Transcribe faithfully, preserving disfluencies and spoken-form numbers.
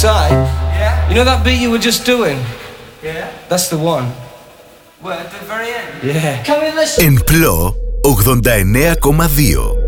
side. Yeah? You know that beat you were just doing? Yeah? That's the one. Well, at the very end? Yeah. Come in, listen. Εν πλώ ογδόντα εννέα κόμμα δύο.